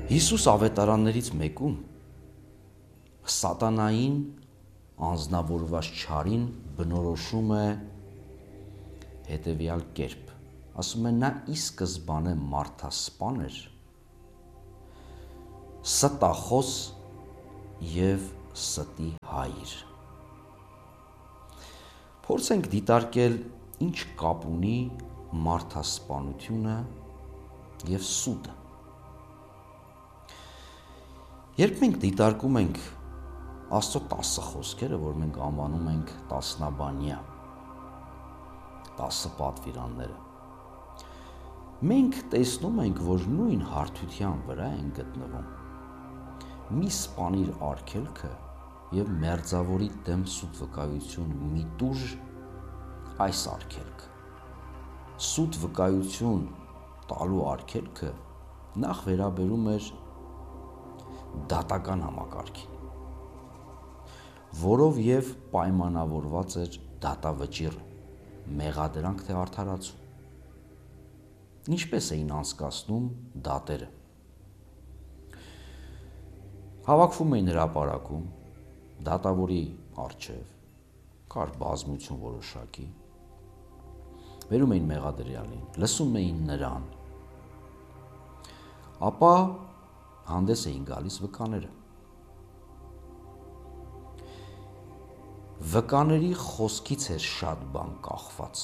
Հիսուս ավետարաններից մեկում սատանային անձնավորված չարին բնորոշում է հետևյալ կերպ։ Ասում է նա ի սկզբանե մարդասպան էր, ստախոս և ստի հայր։ Փորձենք դիտարկել ինչ կապ ունի մարդասպանությունը և սուտը։ Երբ մենք դիտարկում ենք Աստծո 10 խոսքերը, որ մենք անվանում ենք տասնաբանյա, 10 պատվիրանները, մենք տեսնում ենք, որ նույն հարթության վրա են գտնվում մի սպանիր արգելքը և մերձավորի դեմ սուտ վկայություն մի տուժ այս արգելքը։ Սուտ վկայություն տալու արգելքը նախ վերաբերում էր դատական համակարգին, որով և պայմանավորված էր դատավճիռը, մեղադրանք թե արդարացում։ Ինչպես էին անցկացնում դատերը։ Հավաքվում էին հրապարակում, դատավորի առջև, կար բազմություն որոշակի, բերում էին մեղադրյալին, լսում էին նրան, ապա հանդես էին գալիս վկաները։ Վկաների խոսքից էր շատ բան կախված։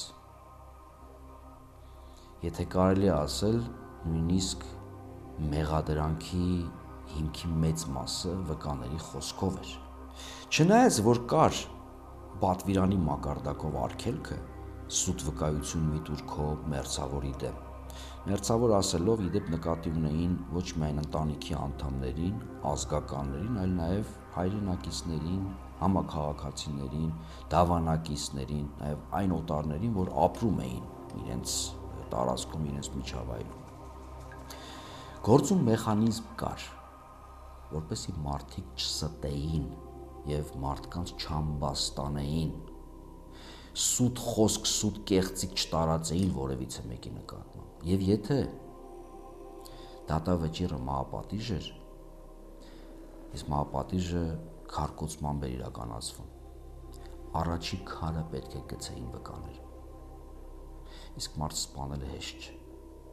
Եթե կարելի է ասել, նույնիսկ մեղադրանքի հիմքի մեծ մասը վկաների խոսքով էր։ Չնայած, որ կար պատվիրանի մակարդակով արգելքը, սուտ վկայություն մի տուր քո մերձավորի դեմ։ Մերձավոր ասելով իդեպ նկատի ունեին ոչ միայն ընտանիքի անդամներին, ազգականներին, այլ նաև հայրենակիցներին, համաքաղաքացիներին, դավանակիցներին, նաև այն օտարներին, որ ապրում էին իրենց տարածքում, իրենց միջավայրում։ Գործում մեխանիզմ կար, որպեսզի մարդիկ չստեին և մարդկանց չամբաստանեին, սուտ խոսք, սուտ կեղծիք չտարածեին որևիցե մեկի նկատմամբ։ Եվ եթե դատավճիռը մահապատիժ էր, իսկ մահապատիժը քարկոծմամբ էր իրականացվում, առաջի քարը պետք է գցեին վկաները, իսկ մարդ սպանելը հեշտ չէ։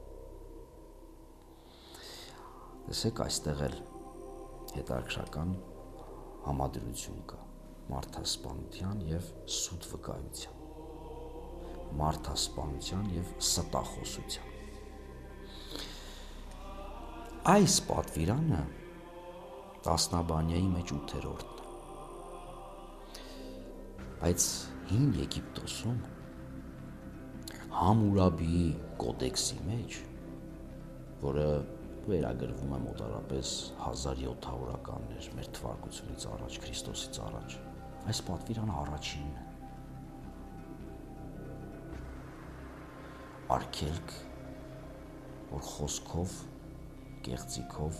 Տեսեք, այստեղ էլ հետաքրքրական համադրություն կա մարդասպանության և սուտ վկայության, մարդասպանության և ստախոսության։ Այս պատվիրանը տասնաբանյայի մեջ 8-րդն է, բայց հին Եգիպտոսում Համուրաբիի կոդեքսի մեջ, որը վերագրվում է մոտարապես 1700-ականներ մեր թվարկությունից առաջ, Քրիստոսից առաջ, այս պատվիրանը առաջինն է։ Արգելք, որ խոսքով, կեղծիքով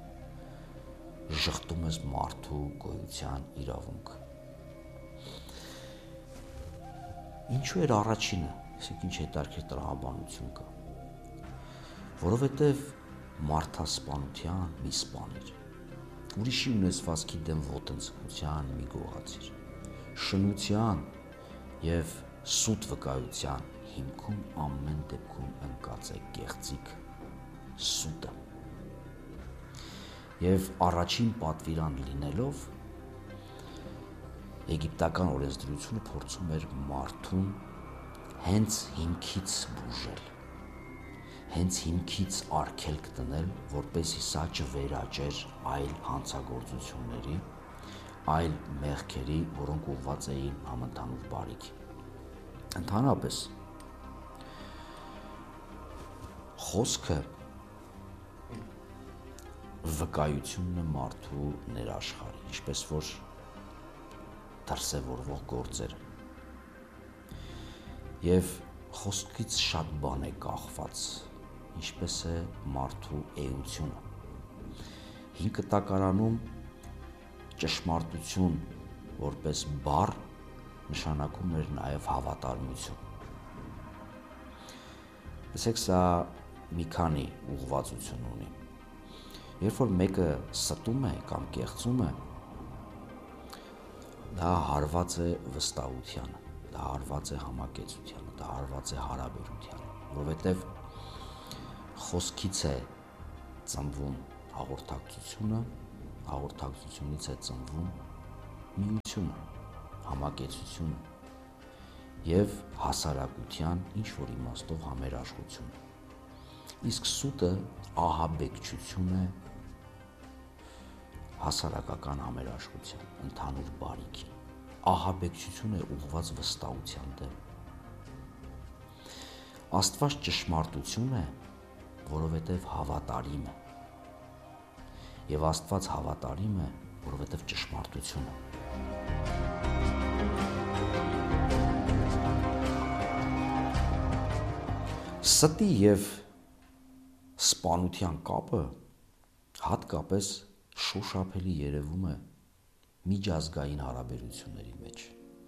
ժխտում ես մարդու գոյության իրավունքը։ Ինչու էր առաջինը, իսկ ինչ հետաքրքիր տրամաբանություն կա, որովհետև մարդասպանության մի սպան էր, ուրիշի ունեցվածքի դեմ ոտնձգության մի գողացիր, շնության և սուտ վկայության հիմքում ամեն դեպքում ընկած է կեղծիք, սուտը։ Եվ առաջին պատվիրան լինելով, եգիպտական օրենսդրությունը փորձում էր մարդուն հենց հիմքից բուժել, հենց հիմքից արգելք դնել, որպեսզի սա չվերաճեր այլ հանցագործությունների, այլ մեղքերի, որոնք ուղղված էին համընդհանուր բարիքի։ Ընդհանրապես, խոսքը վկայությունն է մարդու ներաշխարհի, ինչպես որ դրսևորվող գործերը։ Եվ խոսքից շատ բան է կախված, ինչպես է մարդու էությունը։ Հին կտակարանում ճշմարտություն որպես բառ նշանակում էր նաև հավատարմություն։ Տեսեք, սա մի քանի ուղղվածություն ունի։ երբ որ մեկը ստում է կամ կեղծում է, դա հարված է վստահությանը, դա հարված է համակեցությանը, դա հարված է հարաբերությանը, որովհետև խոսքից է ծնվում հաղորդակցությունը, հաղորդակցությունից է ծնվում միությունը, համակեցությունը և հասարակության ինչ-որ իմաստով համերաշխությունը։ Իսկ սուտը ահաբեկչություն է հասարակական համերաշխության, ընդհանուր բարիքի։ Ահաբեկչություն է ուղղված վստահության դեմ։ Աստված ճշմարտություն է, որովհետև հավատարիմ է։ Եվ Աստված հավատարիմ է, որովհետև ճշմարտություն է։ Ստի և սպանության կապը հատկապես շոշափելի երևում է միջազգային հարաբերությունների մեջ,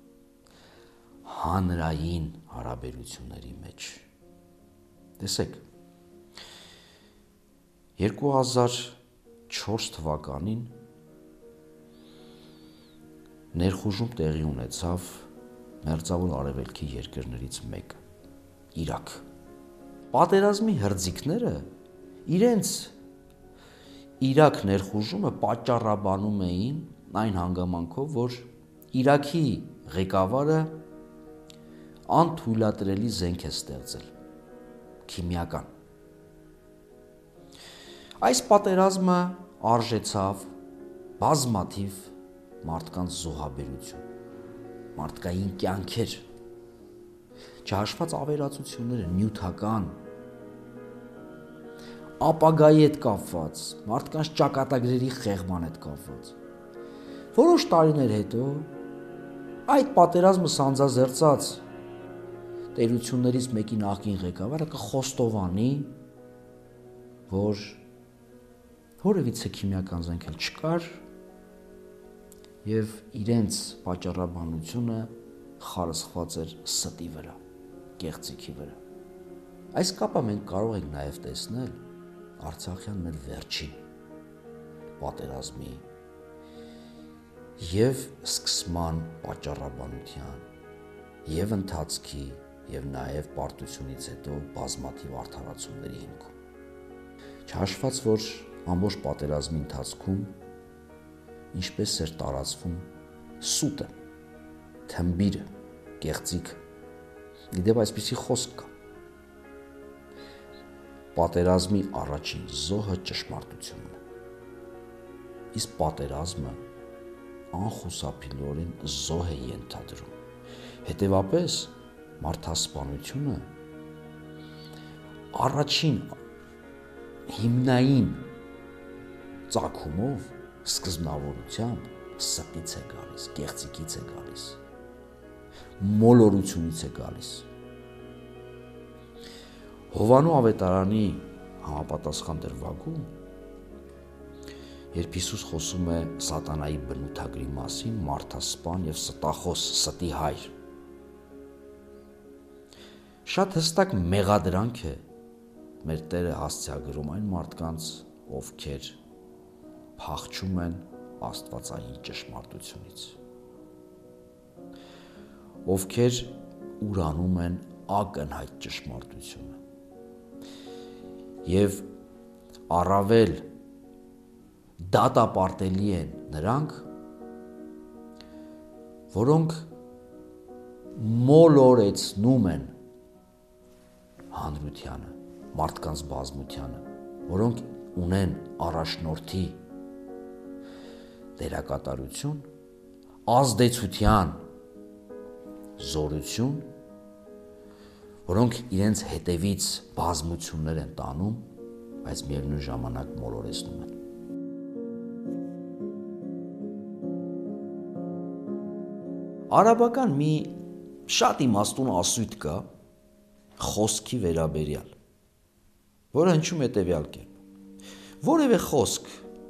հանրային հարաբերությունների մեջ։ Տեսեք, 2004 թվականին ներխուժում տեղի ունեցավ Մերձավոր Արևելքի երկրներից մեկը՝ Իրաք։ Պատերազմի հրձիկները իրենց Իրաք ներխուժումը պատճառաբանում էին այն հանգամանքով, որ Իրաքի ղեկավարը անթույլատրելի զենք է ստեղծել, քիմիական։ Այս պատերազմը արժեցավ բազմաթիվ մարդկանց զոհաբերություն, մարդկային կյանքեր, չհաշված ավերածությունները, նյութական, ապագայի հետ կապված, մարդկանց ճակատագրերի խեղման հետ կապված։ Որոշ տարիներ հետո այդ պատերազմը սանձազերծած տերություններից մեկի նախկին ղեկավարը կխոստովանի, որ որևիցե քիմիական զենք էլ չկար և իրենց պատճառաբանությունը խարսխված էր ստի վրա, կեղծիքի վրա։ Այս կապը մենք կարող ենք նաև տեսնել Արցախյան մեր վերջին պատերազմի և սկսման պատճառաբանության, և ընթացքի, և նաև պարտությունից հետո բազմաթիվ արդարացումների հիմքում։ Չհաշված, որ ամբողջ պատերազմի ընթացքում ինչպես էր տարածվում սուտը, թմբիրը, կեղծիքը։ Իդեպ այսպիսի խոսք կա. պատերազմի առաջին զոհը ճշմարտությունն է, իսկ պատերազմը անխուսափելիորեն զոհ է ենթադրում։ Հետևապես մարդասպանությունը առաջին հիմնային ծագումով, սկզբնավորությամբ ստից է գալիս, կեղծիկից է գալիս, մոլորությունից է գալիս։ Հովանու ավետարանի համապատասխան դրվագում, երբ Հիսուս խոսում է սատանայի բնութագրի մասին, մարդասպան և ստախոս, ստի հայր, շատ հստակ մեղադրանք է մեր Տերը հասցեագրում այն մարդկանց, ովքեր փախչում են աստվածային ճշմարտությունից, ովքեր ուրանում են ակնհայտ ճշմարտությունը և առավել դատապարտելի են նրանք, որոնք մոլորեցնում են հանրությանը, մարդկանց բազմությանը, որոնք ունեն առաջնորդի դերակատարություն, ազդեցության զորություն, որոնք իրենց հետևից բազմություններ են տանում, բայց միևնույն ժամանակ մոլորեցնում են։ Արաբական մի շատ իմաստուն ասույթ կա խոսքի վերաբերյալ, որը հնչում հետևյալ կերպ. որևէ խոսք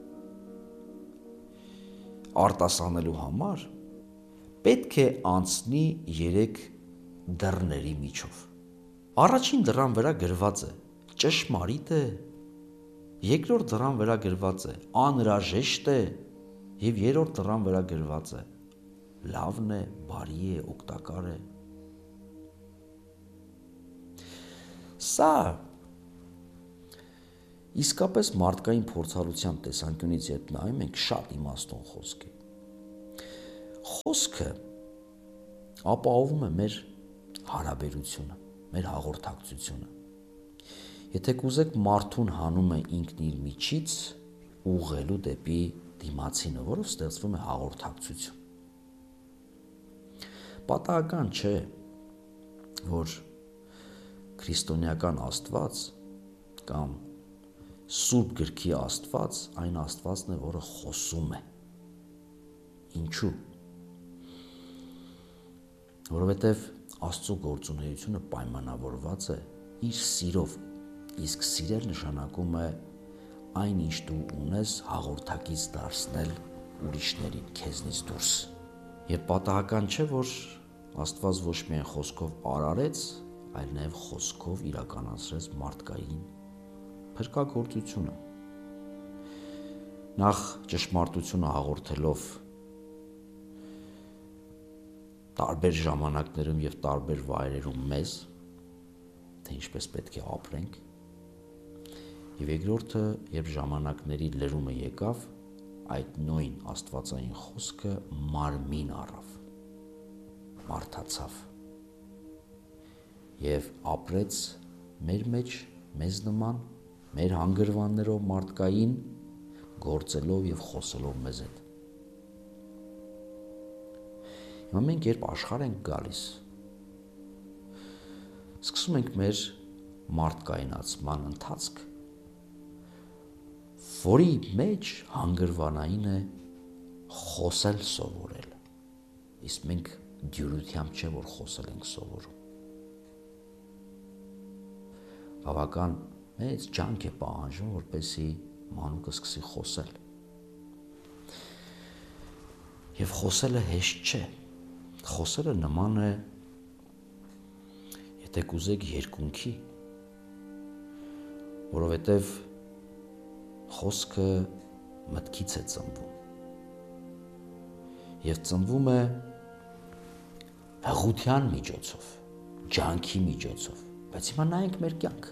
արտասանելու համար պետք է անցնի 3 դռների միջով։ Առաջին դռան վրա գրված է ճշմարիտ է Երկրորդ դռան վրա գրված է անհրաժեշտ է եւ երրորդ դռան վրա գրված է լավն է, բարի է, օգտակար է։ Սա իսկապես մարդկային փորձառության տեսանկյունից երբ նայում ենք շատ իմաստուն խոսք է։ Խոսքը ապահովում է մեր հարաբերությունը, մեր հաղորդակցությունը։ Եթե կուզեք մարդուն հանում է ինքն իր միջից ուղղելու դեպի դիմացինը, որով ստեղծվում է հաղորդակցություն։ Պատահական չէ, որ քրիստոնեական Աստված կամ Սուրբ գրքի Աստված այն Աստվածն է, որը խոսում է։ Ինչու՞։ Որովհետև Աստծո գործունեությունը պայմանավորված է իր սիրով, իսկ սիրել նշանակում է այն, ինչ դու ունես, հաղորդակից դարձնել ուրիշներին, քեզնից դուրս։ Եվ պատահական չէ, որ Աստված ոչ միայն խոսքով արարեց, այլ նաև խոսքով իրականացրեց մարդկային փրկagorցությունը։ Նախ ճշմարտությունը հաղորդելով տարբեր ժամանակներում եւ տարբեր վայրերում մեզ, թե ինչպես պետք է ապրենք, եւ երկրորդը, երբ ժամանակների լրումը եկավ, այդ նույն աստվածային խոսքը մարմին առավ, մարդացավ եւ ապրեց մեր մեջ, մեզ նման, մեր հանգրվաններով մարդկային, գործելով եւ խոսելով մեզ հետ։ Հիմա մենք երբ աշխարհ ենք գալիս, սկսում ենք մեր մարդկայնացման ընթացք, որի մեջ հանգրվանային է խոսել սովորել։ Իսկ մենք դյուրությամբ չէ, որ խոսել ենք սովորում։ Բավական մեծ ջանք է պահանջում, որպեսզի մանուկը սկսի խոսել։ Եվ խոսելը հեշտ չէ։ Խոսելը նման է, եթե կուզեք, երկունքի, որովհետև խոսքը մտքից է ծնվում։ Եվ ծնվում է հղության միջոցով, ջանքի միջոցով, բայց հիմա նայենք մեր կյանք։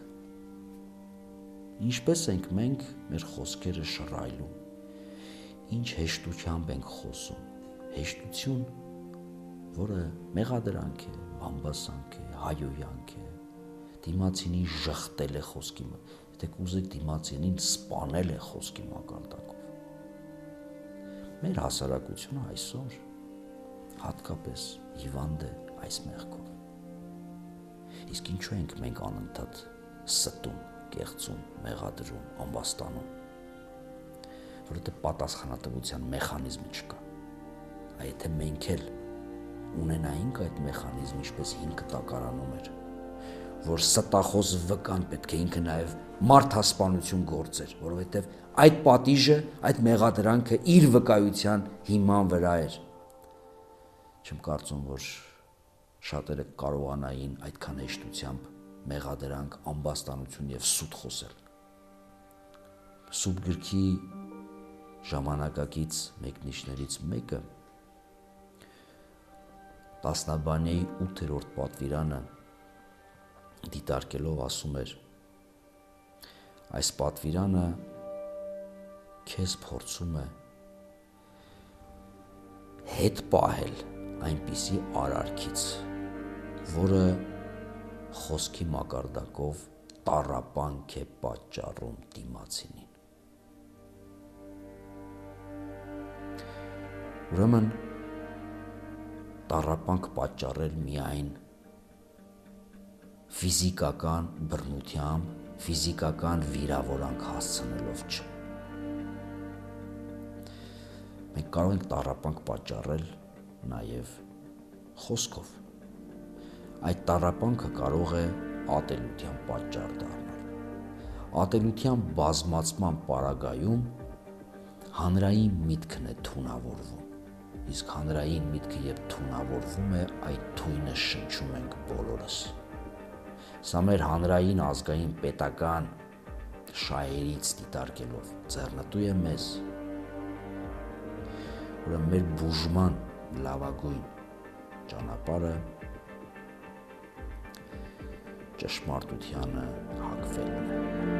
Ինչպես ենք մենք մեր խոսքերը շռայլում, ինչ հեշտությամբ ենք խոսում, հեշտություն, որը մեղադրանք է, բամբասանք է, հայոյանք է, դիմացինին ժխտել է խոսքի, եթե կուզեք դիմացինին սպանել է խոսքի մակարդակով։ Մեր հասարակությունը այսօր հատկապես հիվանդ է այս մեղքով։ Իսկ ինչու ենք մենք անընդհատ ստում, կեղծում, մեղադրում, ամբաստանում, որովհետև պատասխանատվության մեխանիզմը չկա։ Եթե մենք էլ ունենայինք այդ մեխանիզմը, ինչպես հին կտակարանում էր, որ ստախոս վկան պետք է ինքը նաև մարդասպանություն գործեր, որովհետև այդ պատիժը, այդ մեղադրանքը իր վկայության հիման վրա էր։ Չեմ կարծում, որ շատերը կարողանային այդքան հեշտությամբ մեղադրանք, ամբաստանություն եւ սուտ խոսել։ Սուրբ գրքի ժամանակակից մեկնիչներից մեկը Տասնաբանեի 8-րդ պատվիրանը դիտարկելով ասում էր. այս պատվիրանը քեզ փորձում է հետ պահել այնպիսի արարքից, որը խոսքի մակարդակով տառապանք է պատճառում դիմացինին։ Ուրեմն տառապանք պատճառել միայն ֆիզիկական բռնությամբ, ֆիզիկական վիրավորանք հասցնելով չէ։ Մենք կարող ենք տառապանք պատճառել նաև խոսքով։ Այդ տառապանքը կարող է ատելության պատճառ դառնալ։ Ատելության բազմացման պարագայում հանրային միտքն է թունավորվում։ Իսկ հանրային միտքը երբ թունավորվում է, այդ թույնը շնչում ենք բոլորս։ Սա մեր հանրային, ազգային, պետական, շայերից դիտարկելով ձեռնտու է մեզ, ուրեմն մեր բուժման լավագույն ճանապարհը ճշմարտությանը հակվելն է։